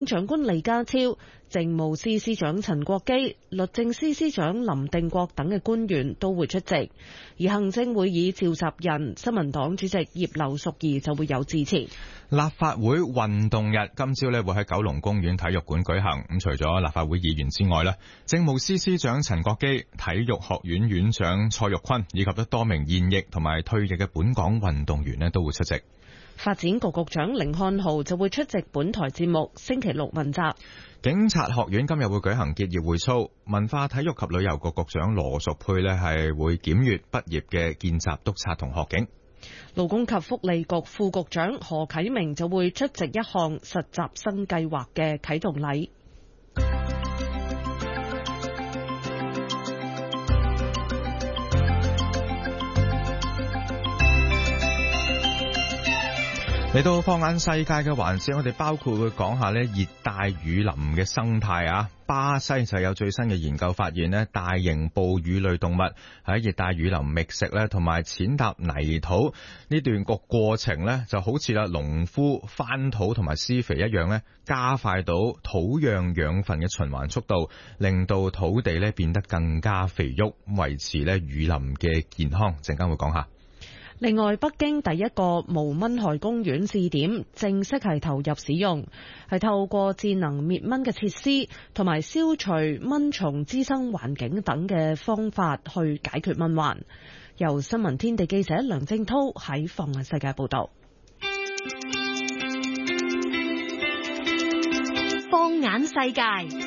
長官李家超、政務司司長陳國基、律政司司長林定國等嘅官員都會出席，而行政會議召集人新民黨主席葉劉淑儀就會有致辭。 立法會運動日今朝會喺九龍公園體育館舉行，咁除咗立法會議員之外，政務司司長陳國基、體育學院院長蔡玉坤以及多名現役同埋退役嘅本港運動員都會出席。 發展局局長甯漢豪就會出席本台節目星期六問責。 警察學院今日會舉行結業會操，文化體育及旅遊局局長羅淑佩係會檢閱畢業嘅見習督察同學警。 勞工及福利局副局長何啟明就會出席一項實習生計劃嘅啟動禮。 嚟到放眼世界嘅環節，我哋包括會講下熱帶雨林嘅生態啊。巴西就有最新嘅研究發現大型哺乳類動物喺熱帶雨林覓食同埋踐踏泥土呢段個過程就好似農夫翻土同埋施肥一樣加快到土壤養分嘅循環速度，令到土地變得更加肥沃，維持雨林嘅健康。陣間會講下。 另外，北京第一個無蚊害公園試點正式係投入使用，係透過智能滅蚊嘅設施同埋消除蚊蟲滋生環境等嘅方法去解決蚊患。由新聞天地記者梁正濤喺放眼世界報道。 放眼世界。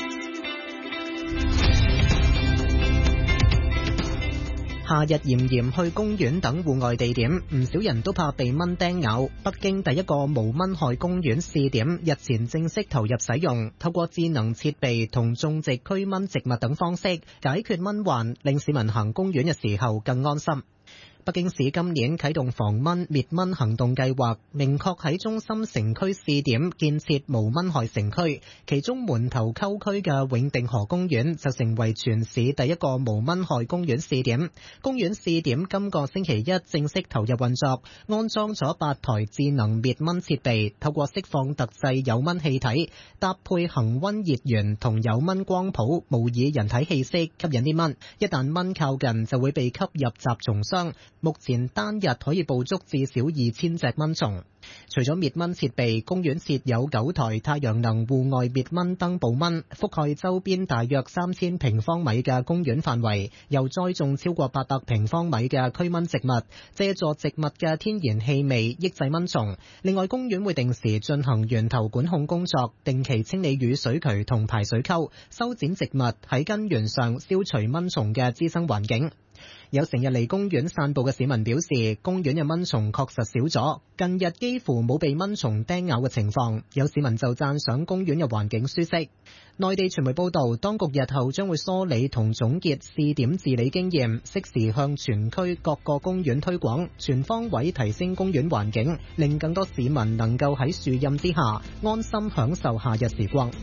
夏日炎炎去公園等戶外地點，唔少人都怕被蚊叮咬。北京第一個無蚊害公園試點日前正式投入使用，透過智能設備同種植驅蚊植物等方式解決蚊患，令市民行公園嘅時候更安心。北京市今年啟動防蚊滅蚊行動計劃，明確喺中心城區試點建設無蚊害城區，其中門頭溝區嘅永定河公園就成為全市第一個無蚊害公園試點。公園試點今個星期一正式投入運作，安裝咗8台智能滅蚊設備，透過釋放特製有蚊氣體，搭配恒溫熱源同有蚊光譜，模擬人體氣息，吸引啲蚊。一旦蚊靠近，就會被吸入集蟲箱。目前單日可以捕捉至少2000隻蚊蟲。除咗滅蚊設備，公園設有9台太陽能戶外滅蚊燈捕蚊，覆蓋周邊大約3000平方米嘅公園範圍，又栽種超過800平方米嘅驅蚊植物，借助植物嘅天然氣味抑制蚊蟲。另外，公園會定時進行源頭管控工作，定期清理雨水渠同排水溝，修剪植物，喺根源上消除蚊蟲嘅滋生環境。有成日嚟公園散步嘅市民表示，公園嘅蚊蟲確實少咗，近日幾乎冇被蚊蟲叮咬嘅情況。有市民就讚賞公園嘅環境舒適。內地傳媒報道，當局日後將會梳理同總結試點治理經驗，適時向全區各個公園推廣，全方位提升公園環境，令更多市民能夠喺樹蔭之下安心享受夏日時光。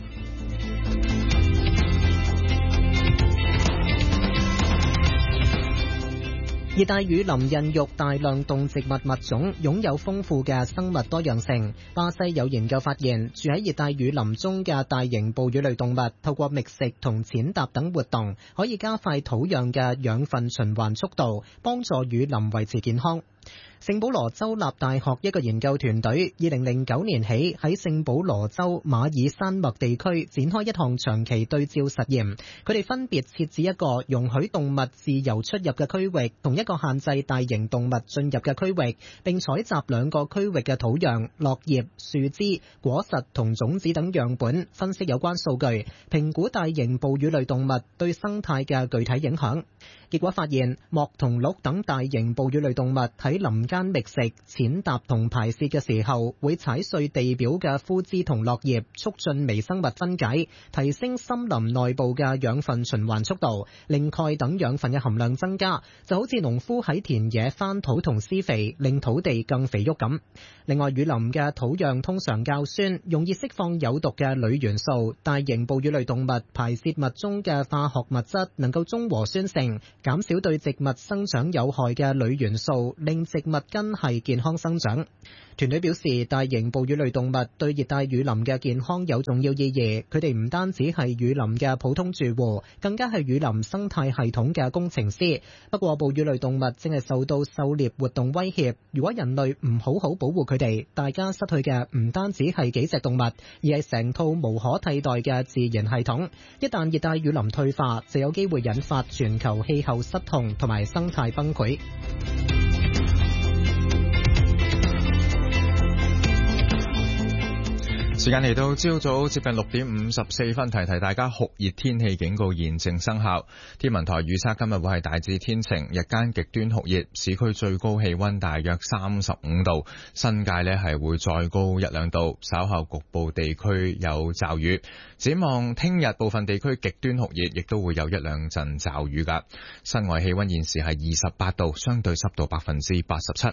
熱帶雨林孕育大量動植物物種，擁有豐富嘅生物多樣性。巴西有研究發現，住喺熱帶雨林中嘅大型哺乳類動物，透過覓食同踐踏等活動，可以加快土壤嘅養分循環速度，幫助雨林維持健康。聖保羅州立大學一個研究團隊2009年起喺聖保羅州馬爾山脈地區展開一項長期對照實驗，佢哋分別設置一個容許動物自由出入嘅區域，同一個限制大型動物進入嘅區域，並採集兩個區域嘅土壤、落葉、樹枝、果實同種子等樣本，分析有關數據，評估大型哺乳類動物對生態嘅具體影響。結果發現，牧同鹿等大型哺乳類動物喺林間覓食、踐踏同排泄嘅時候，會踩碎地表嘅枯枝同落葉，促進微生物分解，提升森林內部嘅養分循環速度，令鈣等養分嘅含量增加，就好似農夫喺田野翻土同施肥，令土地更肥沃咁。另外，雨林嘅土壤通常較酸，容易釋放有毒嘅鋁元素，大型哺乳類動物排泄物中嘅化學物質能夠中和酸性，減少對植物生長有害嘅鋁元素，令令植物根系健康生長。團隊表示，大型哺乳類動物對熱帶雨林嘅健康有重要意義，佢哋唔單止係雨林嘅普通住戶，更加係雨林生態系統嘅工程師。不過，哺乳類動物正係受到狩獵活動威脅，如果人類唔好好保護佢哋，大家失去嘅唔單止係幾隻動物，而係成套無可替代嘅自然系統。一旦熱帶雨林退化，就有機會引發全球氣候失控同埋生態崩潰。 時間嚟到朝早接近6:54，提提大家酷熱天氣警告現正生效。天文台預測今日會係大致天晴，日間極端酷熱，市區最高氣溫大約35度，新界呢係會再高1-2度，稍後局部地區有驟雨。展望聽日部分地區極端酷熱，亦都會有1-2陣驟雨㗎。室外氣溫現時係28度，相對濕度87%。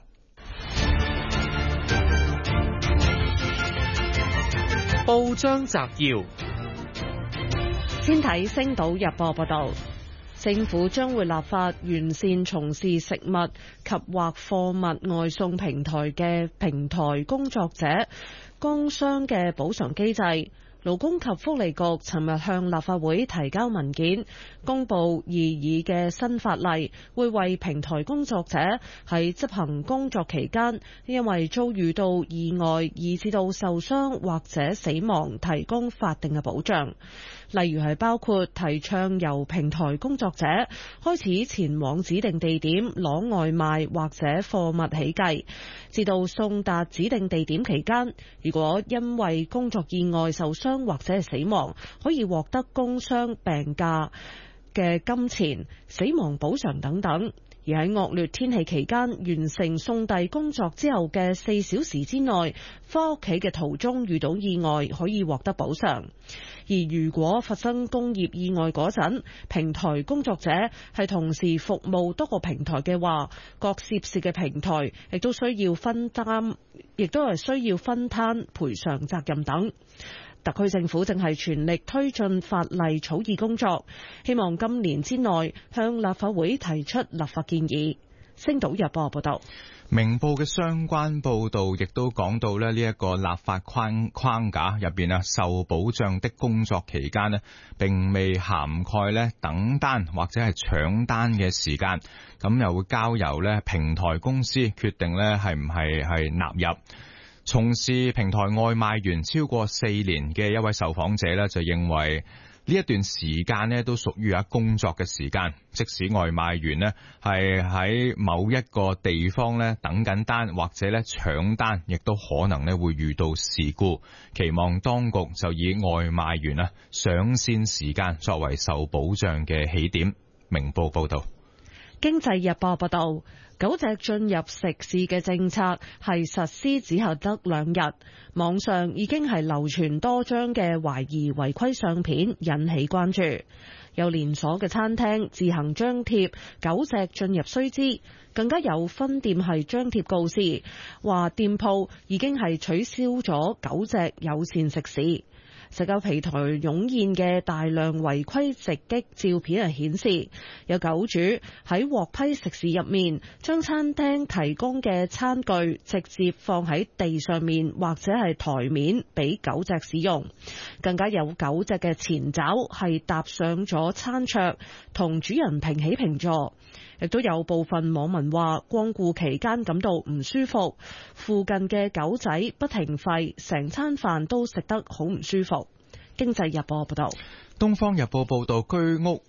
報章摘要， 先睇《星島日報》報道，政府將會立法完善從事食物及或貨物外送平台嘅平台工作者工傷嘅補償機制。勞工及福利局尋日向立法會提交文件，公布擬議嘅新法例，會為平台工作者喺執行工作期間，因為遭遇到意外以致到受傷或者死亡，提供法定嘅保障。例如係包括提倡由平台工作者開始前往指定地點攞外賣或者貨物起計，至到送達指定地點期間，如果因為工作意外受傷或者係死亡，可以獲得工傷病假嘅金錢、死亡補償等等。而喺惡劣天氣期間完成送遞工作之後嘅4小時之內返屋企嘅途中遇到意外，可以獲得補償。而如果發生工業意外嗰陣，平台工作者係同時服務多個平台嘅話，各涉事嘅平台亦都係需要分擔賠償責任等。特區政府正係全力推進法例草擬工作，希望今年之內向立法會提出立法建議。星島日報報道。 明報嘅相關報導亦都講到呢一個立法框架入邊受保障的工作期間呢並未涵蓋呢等單或者係搶單嘅時間，咁又會交由呢平台公司決定呢係唔係納入。從事平台外賣員超過4年嘅一位受訪者呢，就認為呢一段時間呢都屬於工作嘅時間，即使外賣員呢係喺某一個地方呢等緊單或者呢搶單，亦都可能呢會遇到事故。期望當局就以外賣員上線時間作為受保障嘅起點。明報報道。 經濟日報報道，狗隻進入食肆嘅政策係實施只係得2日，網上已經係流傳多張嘅懷疑違規相片，引起關注。有連鎖嘅餐廳自行張貼狗隻進入須知，更加有分店係張貼告示，話店鋪已經係取消咗狗隻友善食肆。社交平台湧現嘅大量違規直擊照片係顯示，有狗主喺獲批食肆入面，將餐廳提供嘅餐具直接放喺地上面或者係台面俾狗隻使用，更加有狗隻嘅前爪係搭上咗餐桌，同主人平起平坐。亦都有部分網民話光顧期間感到唔舒服，附近嘅狗仔不停吠，成餐飯都食得好唔舒服。經濟日報報道。 東方日報報道，居屋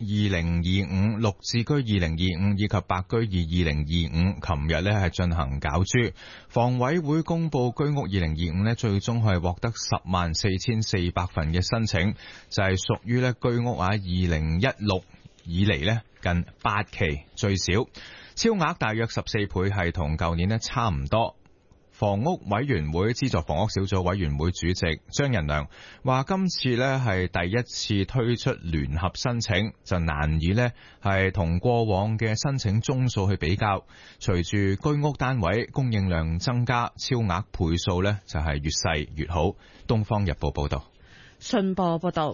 2025、綠置居2025以及白居二2025，琴日呢係進行攪珠。房委會公布居屋2025呢，最終係獲得104,400份嘅申請，就係屬於呢居屋2016以嚟呢近8期最少，超額大約14倍，係同舊年呢差唔多。房屋委員會資助房屋小組委員會主席張仁良話，今次呢係第一次推出聯合申請，就難以呢係同過往嘅申請宗數去比較。隨住居屋單位供應量增加，超額倍數呢就係越細越好。東方日報報道。 信報報道，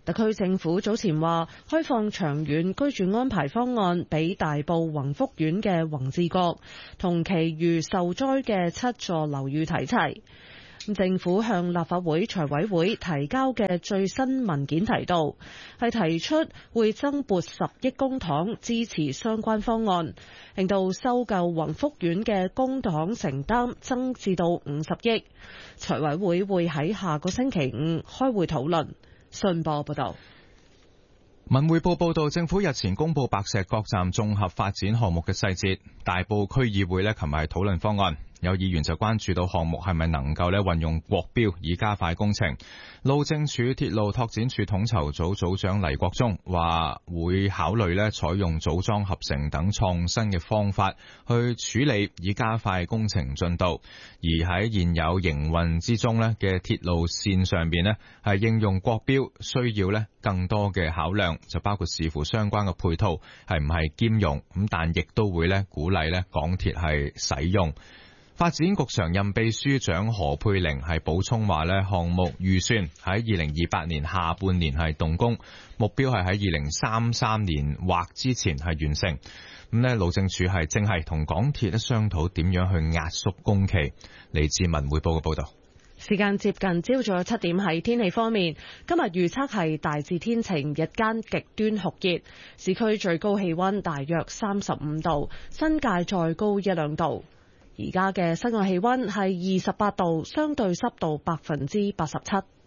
特區政府早前話開放長遠居住安排方案俾大埔宏福苑嘅宏志閣同其餘受災嘅7座樓宇睇齊。政府向立法會財委會提交嘅最新文件提到，係提出會增撥10億公帑支持相關方案，令到收購宏福苑嘅公帑承擔增至到50億。財委會會喺下個星期5開會討論。信報報道。 文匯報報道，政府日前公布白石角站綜合發展項目嘅細節，大埔區議會琴日係討論方案。有議員就關注到項目係咪能夠運用國標以加快工程。路政署鐵路拓展處統籌組組長黎國忠話會考慮採用組裝合成等創新嘅方法去處理，以加快工程進度。而喺現有營運之中嘅鐵路線上邊係應用國標，需要更多嘅考量，就包括視乎相關嘅配套係唔係兼容，咁但亦都會鼓勵港鐵係使用。發展局常任秘書長何佩玲係補充話項目預算喺2028年下半年係動工，目標係喺2033年或之前係完成。咁路政署係正係同港鐵商討點樣去壓縮工期。嚟自文匯報嘅報道。 時間接近朝早7點，喺天氣方面，今日預測係大致天晴，日間極端酷熱，市區最高氣溫大約35度，新界再高1-2度。而家嘅室外氣溫係28度，相對濕度87%。